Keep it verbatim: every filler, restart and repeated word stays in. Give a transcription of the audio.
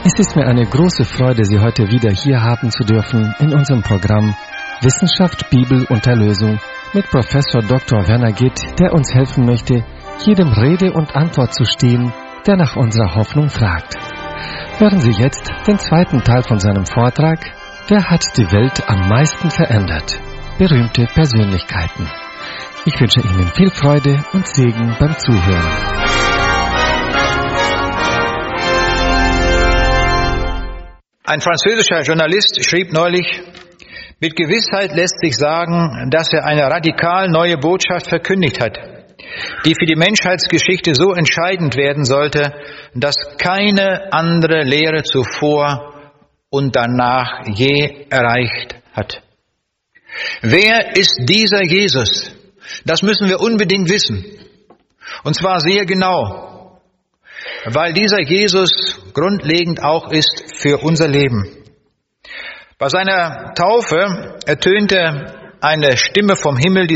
Es ist mir eine große Freude, Sie heute wieder hier haben zu dürfen in unserem Programm Wissenschaft, Bibel und Erlösung mit Professor Doktor Werner Gitt, der uns helfen möchte, jedem Rede und Antwort zu stehen, der nach unserer Hoffnung fragt. Hören Sie jetzt den zweiten Teil von seinem Vortrag: Wer hat die Welt am meisten verändert? Berühmte Persönlichkeiten. Ich wünsche Ihnen viel Freude und Segen beim Zuhören. Ein französischer Journalist schrieb neulich: Mit Gewissheit lässt sich sagen, dass er eine radikal neue Botschaft verkündigt hat, die für die Menschheitsgeschichte so entscheidend werden sollte, dass keine andere Lehre zuvor und danach je erreicht hat. Wer ist dieser Jesus? Das müssen wir unbedingt wissen. Und zwar sehr genau, weil dieser Jesus grundlegend auch ist für unser Leben. Bei seiner Taufe ertönte eine Stimme vom Himmel, die